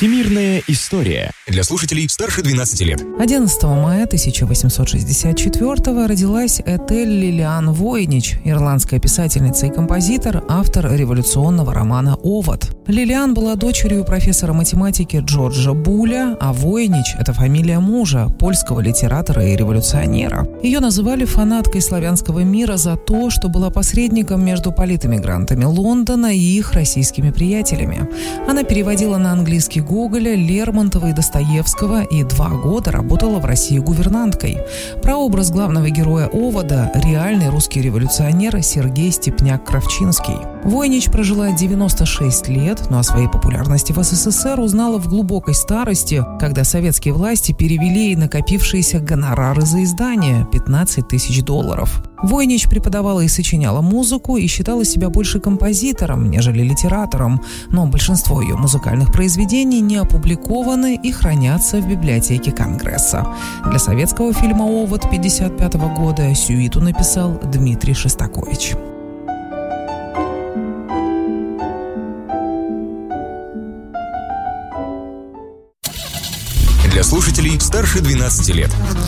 Всемирная история. Для слушателей старше 12 лет. 11 мая 1864-го родилась Этель Лилиан Войнич, ирландская писательница и композитор, автор революционного романа «Овод». Лилиан была дочерью профессора математики Джорджа Буля, а Войнич – это фамилия мужа, польского литератора и революционера. Ее называли фанаткой славянского мира за то, что была посредником между политэмигрантами Лондона и их российскими приятелями. Она переводила на английский Гоголя, Лермонтова и Достоевского и 2 года работала в России гувернанткой. Прообраз главного героя «Овода» – реальный русский революционер Сергей Степняк-Кравчинский. Войнич прожила 96 лет, но о своей популярности в СССР узнала в глубокой старости, когда советские власти перевели ей накопившиеся гонорары за издание – $15 тысяч. Войнич преподавала и сочиняла музыку и считала себя больше композитором, нежели литератором, но большинство ее музыкальных произведений не опубликованы и хранятся в библиотеке Конгресса. Для советского фильма «Овод» 1955 года сюиту написал Дмитрий Шостакович. Для слушателей старше 12 лет.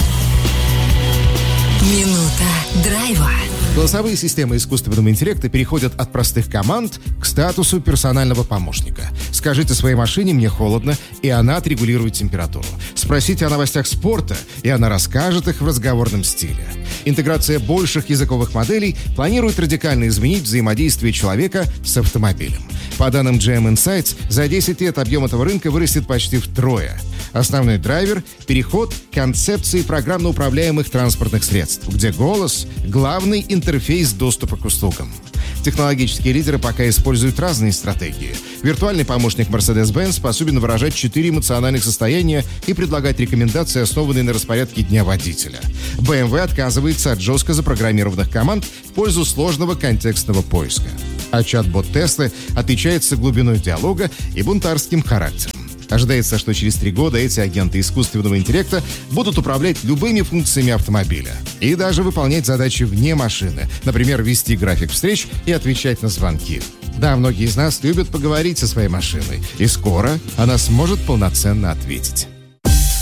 Минута драйва. Голосовые системы искусственного интеллекта переходят от простых команд к статусу персонального помощника. Скажите своей машине «мне холодно», и она отрегулирует температуру. Спросите о новостях спорта, и она расскажет их в разговорном стиле. Интеграция больших языковых моделей планирует радикально изменить взаимодействие человека с автомобилем. По данным GM Insights, за 10 лет объем этого рынка вырастет почти втрое. Основной драйвер – переход к концепции программно управляемых транспортных средств, где голос – главный интерфейс доступа к услугам. Технологические лидеры пока используют разные стратегии. Виртуальный помощник Mercedes-Benz способен выражать 4 эмоциональных состояния и предлагать рекомендации, основанные на распорядке дня водителя. BMW отказывается от жестко запрограммированных команд в пользу сложного контекстного поиска. А чат-бот Tesla отличается глубиной диалога и бунтарским характером. Ожидается, что через 3 года эти агенты искусственного интеллекта будут управлять любыми функциями автомобиля и даже выполнять задачи вне машины, например, вести график встреч и отвечать на звонки. Да, многие из нас любят поговорить со своей машиной, и скоро она сможет полноценно ответить.